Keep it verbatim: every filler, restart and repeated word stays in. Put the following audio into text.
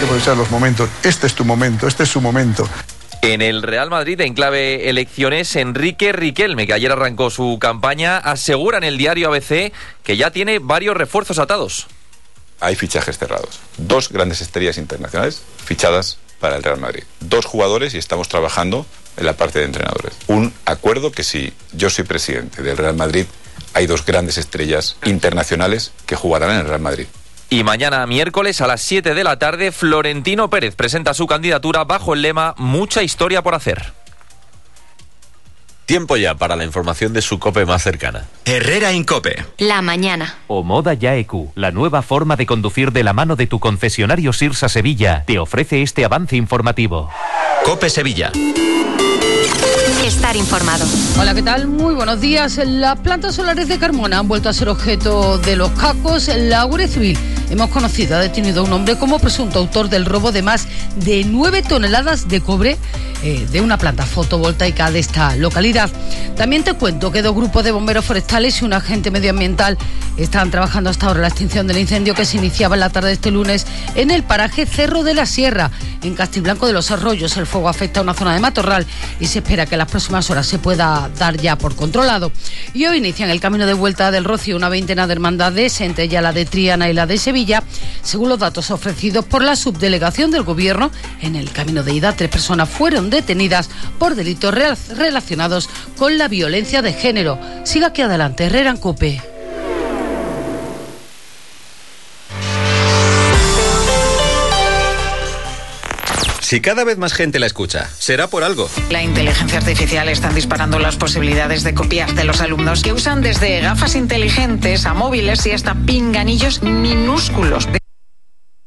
que aprovechar los momentos. Este es tu momento, este es su momento. En el Real Madrid, en clave elecciones, Enrique Riquelme, que ayer arrancó su campaña, asegura en el diario A B C que ya tiene varios refuerzos atados. Hay fichajes cerrados. Dos grandes estrellas internacionales fichadas para el Real Madrid. Dos jugadores y estamos trabajando en la parte de entrenadores. Un acuerdo que si yo soy presidente del Real Madrid, hay dos grandes estrellas internacionales que jugarán en el Real Madrid. Y mañana miércoles a las siete de la tarde, Florentino Pérez presenta su candidatura bajo el lema Mucha historia por hacer. Tiempo ya para la información de su COPE más cercana. Herrera en COPE. La mañana. Omoda Ya E Q, la nueva forma de conducir de la mano de tu concesionario Sirsa Sevilla, te ofrece este avance informativo. COPE Sevilla. Estar informado. Hola, ¿qué tal? Muy buenos días. Las plantas solares de Carmona han vuelto a ser objeto de los cacos. La Guardia Civil, hemos conocido, ha detenido a un hombre como presunto autor del robo de más de nueve toneladas de cobre eh, de una planta fotovoltaica de esta localidad. También te cuento que dos grupos de bomberos forestales y un agente medioambiental están trabajando hasta ahora en la extinción del incendio que se iniciaba en la tarde de este lunes en el paraje Cerro de la Sierra, en Castiblanco de los Arroyos. El fuego afecta a una zona de matorral y se espera que en las próximas horas se pueda dar ya por controlado. Y hoy inician el camino de vuelta del Rocío una veintena de hermandades, entre ellas la de Triana y la de Sevilla. Según los datos ofrecidos por la subdelegación del Gobierno, en el camino de ida tres personas fueron detenidas por delitos relacionados con la violencia de género. Siga aquí adelante, Herrera en COPE. Si cada vez más gente la escucha, será por algo. La inteligencia artificial está disparando las posibilidades de copiar de los alumnos que usan desde gafas inteligentes a móviles y hasta pinganillos minúsculos.